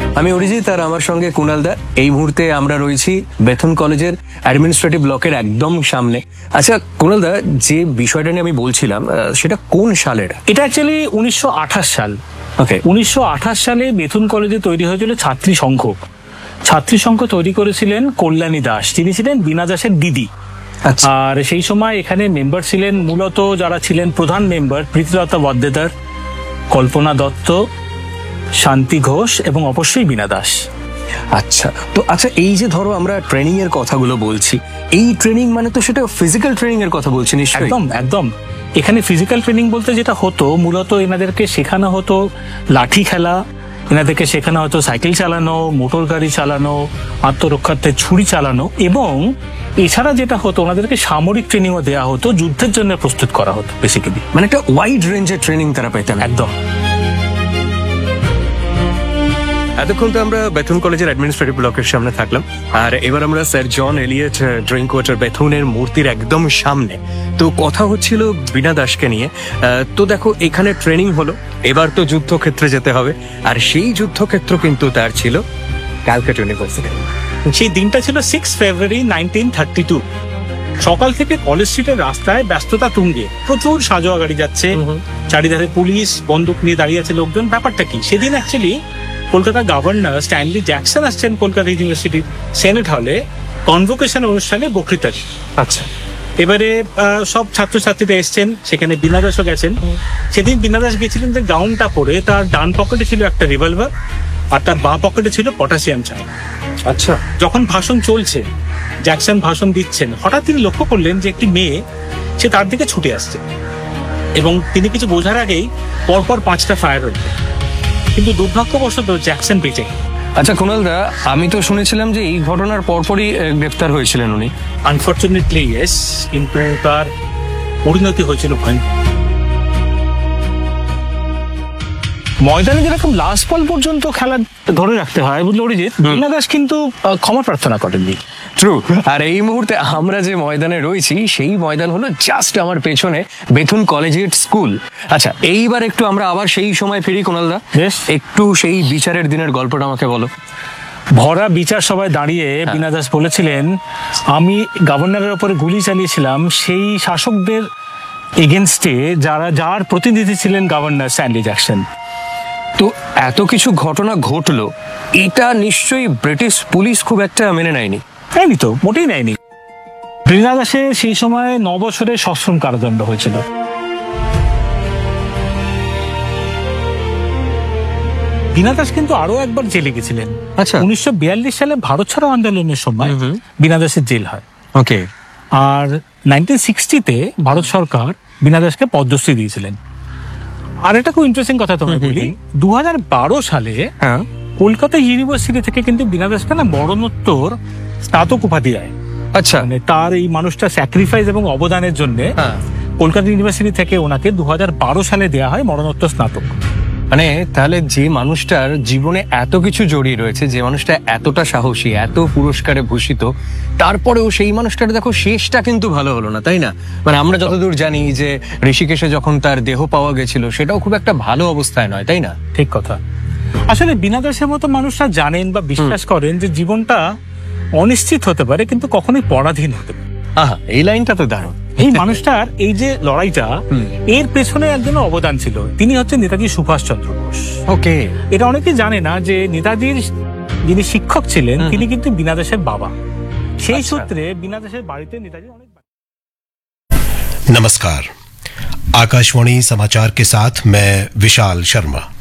আমি অরিজিৎ, আর আমার সঙ্গে কুণাল দা। এই মুহূর্তে আমরা রয়েছি বেথুন কলেজের অ্যাডমিনিস্ট্রেটিভ ব্লকের একদম সামনে। আচ্ছা কুণাল দা, যে বিষয়টা নিয়ে আমি বলছিলাম সেটা কোন সালের? এটা অ্যাকচুয়ালি 1928 সাল। ওকে। 1928 সালে বেথুন কলেজে তৈরি হয়েছিল ছাত্রী সংঘ। ছাত্রী সংঘ তৈরি করেছিলেন কল্যাণী দাস, তিনি ছিলেন বীণা দাসের দিদি। আচ্ছা। আর সেই সময় এখানে মেম্বার ছিলেন মূলত যারা ছিলেন প্রধান মেম্বার প্রীতিলতা ওয়াদ্দেদার, কল্পনা দত্ত, শান্তি ঘোষ এবং অবশ্যই বীণা দাস। আচ্ছা, তো আচ্ছা এই যে ধরো আমরা ট্রেনিং এর কথাগুলো বলছি, এই ট্রেনিং মানে তো সেটা ফিজিক্যাল ট্রেনিং এর কথা বলছি নিশ্চয়ই? একদম একদম। এখানে ফিজিক্যাল ট্রেনিং বলতে যেটা হতো, মূলত এনাদেরকে শেখানো হতো লাঠি খেলা, এনাদেরকে শেখানো হতো সাইকেল চালানো, মোটর গাড়ি চালানো, আত্মরক্ষার্থে ছুরি চালানো, এবং এছাড়া যেটা হতো ওনাদেরকে সামরিক ট্রেনিংও দেওয়া হতো, যুদ্ধের জন্য প্রস্তুত করা হতো বেসিক্যালি। মানে একটা ওয়াইড রেঞ্জের ট্রেনিং তারা পেতেন। একদম। এতক্ষণ তো আমরা বেথুন কলেজের অ্যাডমিনিস্ট্রেটিভ ব্লকের সামনে থাকলাম, আর এবার আমরা স্যার জন এলিয়ট ড্রিঙ্ক ওয়াটার বেথুনের মূর্তির একদম সামনে। তো কথা হচ্ছিল বীণা দাসকে নিয়ে। তো দেখো এখানে ট্রেনিং হলো, এবার তো যুদ্ধক্ষেত্রে যেতে হবে, আর সেই যুদ্ধক্ষেত্র কিন্তু তার ছিল ক্যালকাটা ইউনিভার্সিটি। সেই দিনটা ছিল 6 ফেব্রুয়ারি 1932। সকাল থেকে কলেজ স্ট্রিটের রাস্তায় ব্যস্ততা তুঙ্গে, প্রচুর সাজোয়া গাড়ি যাচ্ছে, চারিধারে পুলিশ বন্দুক নিয়ে দাঁড়িয়ে আছে লোকজন। ব্যাপারটা কি, সেদিন actually Kolkata governor Stanley Jackson আসছেন কলকাতা ইউনিভার্সিটির সেনেট হলে কনভোকেশন অনুষ্ঠানে বক্তৃতা। আচ্ছা। এবারে সব ছাত্রছাত্রীরা এসছেন, সেখানে বীণা দাসও গেছেন। সেদিন বীণা দাস গেছিলেন যে গাউনটা পরে, তার ডান পকেটে ছিল একটা রিভলভার আর তার বাঁ পকেটে ছিল পটাশিয়াম চায়। আচ্ছা। যখন ভাষণ চলছে, জ্যাকসন ভাষণ দিচ্ছেন, হঠাৎ তিনি লক্ষ্য করলেন যে একটি মেয়ে সে তার দিকে ছুটে আসছে, এবং তিনি কিছু বোঝার আগেই পরপর 5টা ফায়ার হল, কিন্তু দুর্ভাগ্যবশত জ্যাকসন বেঁচে গেলেন। আচ্ছা কুণাল দা, আমি তো শুনেছিলাম যে এই ঘটনার পরপরই গ্রেফতার হয়েছিলেন উনি। আনফর্চুনেটলি ইয়েস, কিন্তু তার পরিণতি হয়েছিল ভয়ঙ্কর। ময়দানে যেরকম লাস্ট বল পর্যন্ত খেলা ধরে রাখতে হয়, বুঝলো অরিজিৎ, বীণা দাস কিন্তু ক্ষমা প্রার্থনা করেননি। ট্রু। আর এই মুহূর্তে আমরা যে ময়দানে রয়েছি সেই ময়দান হলো জাস্ট আমার পেছনে বেথুন কলেজিয়েট স্কুল। আচ্ছা, এইবার একটু আমরা আবার সেই সময় ফিরি কুণাল দা। একটু সেই বিচারের দিনের গল্পটা আমাকে বলো। ভরা বিচার সভায় দাঁড়িয়ে বীণা দাস বলেছিলেন, আমি গভর্নরের ওপরে গুলি চালিয়েছিলাম সেই শাসকদের এগেনস্টে যার প্রতিনিধি ছিলেন গভর্নর স্ট্যানলি জ্যাকসন। তো এত কিছু ঘটনা ঘটলো, এটা নিশ্চয়ই ব্রিটিশ পুলিশ খুব একটা মেনে নেয়নি। নেয়নি তো, মোটেই নেয়নি। বীণা দাসের সেই সময় 9 বছরের সশ্রম কারাদণ্ড হয়েছিল। বীণা দাস কিন্তু আরো একবার জেলে গেছিলেন। আচ্ছা। 1942 সালে ভারত ছাড়ো আন্দোলনের সময় বীণা দাসের জেল হয়। ওকে। আর 1960-তে ভারত সরকার বীণা দাসকে পদ্মশ্রী দিয়েছিলেন। আর একটা খুব ইন্টারেস্টিং কথা তোমায় বলি, 2012 সালে কলকাতা ইউনিভার্সিটি থেকে কিন্তু বীণা দাসকে না মরণোত্তর স্নাতক উপাধি দেয়। আচ্ছা। মানে তার এই মানুষটা স্যাক্রিফাইস এবং অবদানের জন্য কলকাতা ইউনিভার্সিটি থেকে ওনাকে 2012 সালে দেওয়া হয় মরণোত্তর স্নাতক। মানে তাহলে যে মানুষটার জীবনে এত কিছু জড়িয়ে রয়েছে, যে মানুষটা এতটা সাহসী, এত পুরস্কারে ভূষিত, তারপরেও সেই মানুষটার দেখো শেষটা কিন্তু ভালো হলো না, তাই না? মানে আমরা যতদূর জানি যে ঋষিকেশে যখন তার দেহ পাওয়া গেছিল সেটাও খুব একটা ভালো অবস্থায় নয়, তাই না? ঠিক কথা। আসলে বীণা দাসের মতো মানুষরা জানেন বা বিশ্বাস করেন যে জীবনটা অনিশ্চিত হতে পারে, কিন্তু কখনোই পরাধীন হতে পারে। আহা, এই লাইনটা তো দারুণ। এই মানুষটার এই যে লড়াইটা, এর পেছনে একজন অবদান ছিল, তিনি হচ্ছে নেতাজি সুভাষচন্দ্র বোস। ওকে। এটা অনেকেই জানে না যে নেতাজির যিনি শিক্ষক ছিলেন তিনি কিন্তু বীণা দাসের বাবা। সেই সূত্রে বীণা দাসের বাড়িতে নেতাজি অনেক। नमस्कार, आकाशवाणी समाचार के साथ मैं विशाल शर्मा।